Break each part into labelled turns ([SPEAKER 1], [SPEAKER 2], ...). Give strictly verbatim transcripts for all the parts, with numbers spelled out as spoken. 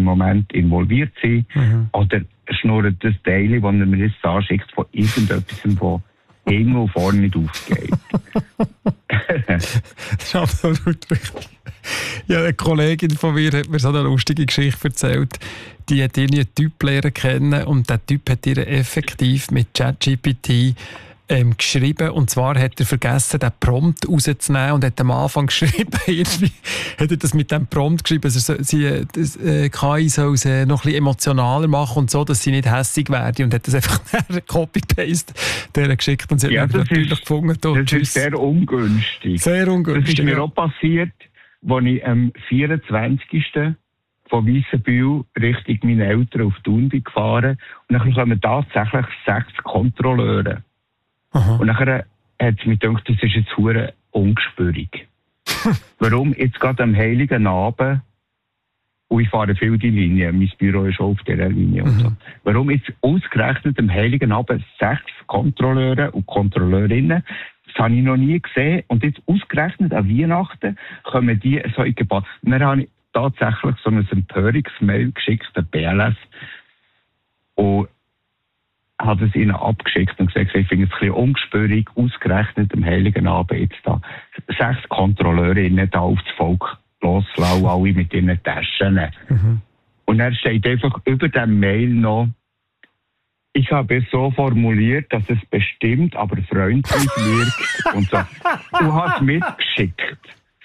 [SPEAKER 1] Moment involviert sind. Mhm. Oder schnurrt das Teil, das er mir jetzt anschickt, von irgendetwas, das irgendwo vorne nicht aufgeht.
[SPEAKER 2] Das ist absolut richtig. Ja, eine Kollegin von mir hat mir so eine lustige Geschichte erzählt. Die hat irgendwie einen Typ lernen kennen und der Typ hat ihr effektiv mit ChatGPT ähm, geschrieben. Und zwar hat er vergessen, den Prompt rauszunehmen und hat am Anfang geschrieben, irgendwie hat er das mit dem Prompt geschrieben, also sie, das, äh, K I soll sie noch ein bisschen emotionaler machen und so, dass sie nicht hässig werden. Und hat das einfach Copy-Paste denen geschickt und sie
[SPEAKER 1] ja,
[SPEAKER 2] hat natürlich ist, gefunden. Oh,
[SPEAKER 1] das
[SPEAKER 2] tschüss.
[SPEAKER 1] Ist sehr ungünstig.
[SPEAKER 2] Sehr ungünstig.
[SPEAKER 1] Das ist mir
[SPEAKER 2] ja.
[SPEAKER 1] auch passiert, als ich am vierundzwanzigsten von Weissenbühl Richtung meine Eltern auf Thun bin gefahren. Und dann kommen tatsächlich sechs Kontrolleure. Aha. Und nachher hat es mir gedacht, das ist jetzt verdammt ungespürig. Warum jetzt gerade am Heiligen Abend, und ich fahre viel die Linie, mein Büro ist auch auf dieser Linie mhm. und so. Warum jetzt ausgerechnet am Heiligen Abend sechs Kontrolleure und Kontrolleurinnen? Das habe ich noch nie gesehen. Und jetzt ausgerechnet an Weihnachten kommen die so in Gebäude. Und dann habe ich tatsächlich so ein Empörungsmail geschickt, der B L S, und hat es ihnen abgeschickt und gesagt, ich finde es ein bisschen ungespürig, ausgerechnet am Heiligen Abend jetzt da sechs Kontrolleurinnen da auf das Volk loslassen, alle mit ihren Taschen. Mhm. Und er steht einfach über dem Mail noch, ich habe es so formuliert, dass es bestimmt, aber freundlich wirkt und so. Du hast mitgeschickt.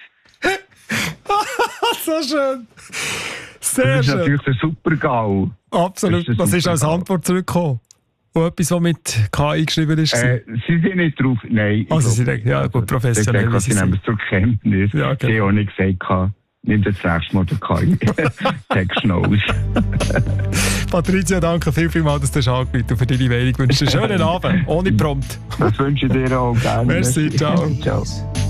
[SPEAKER 2] So schön. Sehr
[SPEAKER 1] das ist
[SPEAKER 2] schön.
[SPEAKER 1] natürlich der Super-GAU.
[SPEAKER 2] Absolut. Was ist als Antwort zurückgekommen? Wo etwas, was mit K I geschrieben ist?
[SPEAKER 1] Äh, sie sind nicht drauf, nein.
[SPEAKER 2] Also sie sind, ja gut, professionell.
[SPEAKER 1] Sie, sie nehmen es zur Kenntnis. Ja, genau. Sie haben auch nicht gesagt, nimm das nächste Mal den K I. Text noch aus.
[SPEAKER 2] Patricia, danke viel, viel mal, dass du angerufen hast für deine Meinung. Ich wünsche dir einen schönen Abend, ohne Prompt.
[SPEAKER 1] Das wünsche ich dir auch gerne.
[SPEAKER 2] Merci, ciao.
[SPEAKER 1] Ciao.